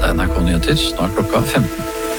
NRK Nyheter, snart klokka 15.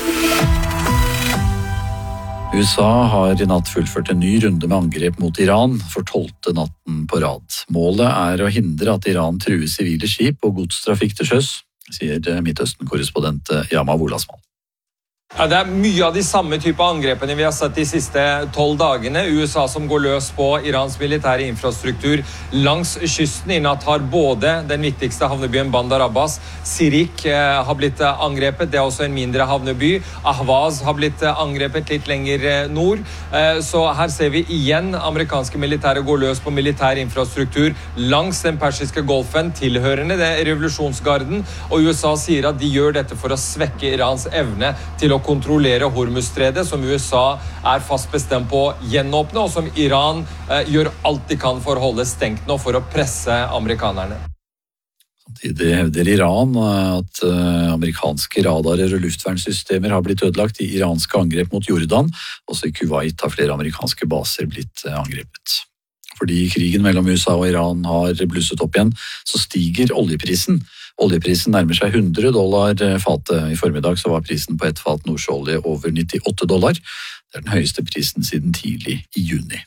USA har I natt fullført en ny runde med angrep mot Iran for 12. natten på rad. Målet å hindre at Iran truer sivile skip og godstrafikk til sjøs, sier Midtøsten-korrespondent Yama Wolasmal. Ja, det mye av de samme type angrepene vi har sett de siste 12 dagene. USA som går løs på Irans militære infrastruktur langs kysten. I natt har både den viktigste havnebyen Bandar Abbas, Sirik har blitt angrepet. Det også en mindre havneby. Ahvaz har blitt angrepet litt lenger nord. Så her ser vi igjen amerikanske militære gå løs på militær infrastruktur langs den persiske golfen, tilhørende det revolusjonsgarden. Og USA sier at de gjør dette for å svekke Irans evne til å kontrollere Hormuzstredet, som USA fast bestemt på å gjenåpne, og som Iran gjør alt de kan for å holde stengt nå for å presse amerikanerne. Samtidig hevder Iran at amerikanske radarer og luftvernsystemer har blitt ødelagt i iranske angrep mot Jordan. Også I Kuwait har flere amerikanske baser blitt angrepet. Fordi krigen mellom USA og Iran har blusset opp igjen, så stiger oljeprisen. Oljeprisen nærmer seg $100 fatet. I formiddag så var prisen på et fat nordsjøolje over $98. Det den høyeste prisen siden tidlig I juni.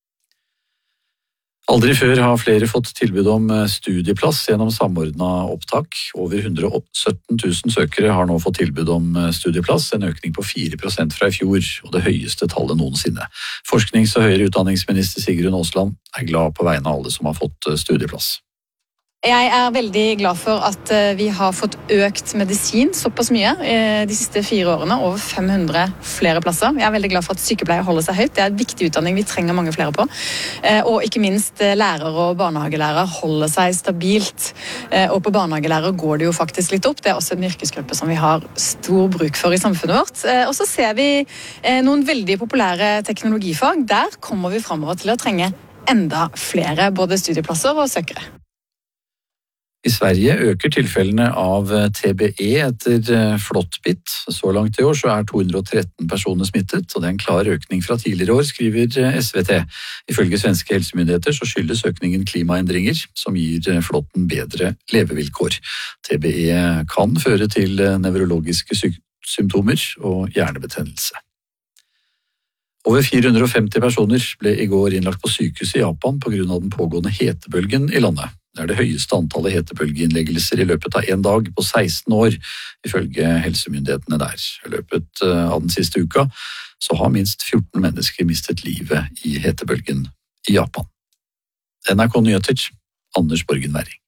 Aldri før har flere fått tilbud om studieplass gjennom samordnet opptak. Over 117 000 søkere har nå fått tilbud om studieplass, en økning på 4% fra I fjor, og det høyeste tallet noensinne. Forsknings- og høyere utdanningsminister Sigrun Aasland glad på vegne av alle som har fått studieplass. Jeg veldig glad for at vi har fått økt medisin såpass mye de siste 4 årene, over 500 flere plasser. Jeg veldig glad for at sykepleier holder seg høyt. Det en viktig utdanning vi trenger mange flere på. Og ikke minst lærer og barnehagelærer holder seg stabilt. Og på barnehagelærer går det jo faktisk litt opp. Det også en yrkesgruppe som vi har stor bruk for I samfunnet vårt. Og så ser vi noen veldig populære teknologifag. Der kommer vi fremover til å trenge enda flere både studieplasser og søkere. I Sverige øker tilfellene av TBE etter flåttbitt. Så langt I år så 213 personer smittet, og det en klar økning fra tidligere år, skriver SVT. Ifølge svenske helsemyndigheter så skyldes økningen klimaendringer, som gir flåtten bedre levevilkår. TBE kan føre til nevrologiske symptomer og hjernebetennelse. Over 450 personer ble I går innlagt på sykehus I Japan på grunn av den pågående hetebølgen I landet. Det det høyeste antallet hetebølgeinnleggelser I løpet av en dag på 16 år, ifølge helsemyndighetene der. I løpet av den siste uka så har minst 14 mennesker mistet livet I hetebølgen I Japan. NRK Nyheter, Anders Borgen Werring.